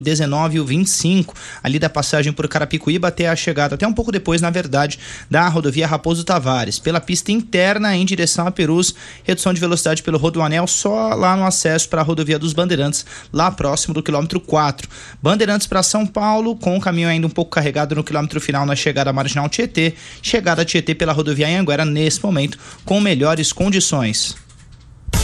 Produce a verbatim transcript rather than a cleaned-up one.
dezenove e o vinte e cinco, ali da passagem por Carapicuíba até a chegada, até um pouco depois, na verdade, da rodovia Raposo Tavares. Pela pista interna, em direção a Perus, redução de velocidade pelo Rodoanel só lá no acesso para a rodovia dos Bandeirantes, lá próximo do quilômetro quatro. Bandeirantes para São Paulo, com o caminho ainda um pouco carregado no quilômetro final na chegada à Marginal Tietê, chegada a Tietê pela rodovia Anhanguera nesse momento, com melhores condições.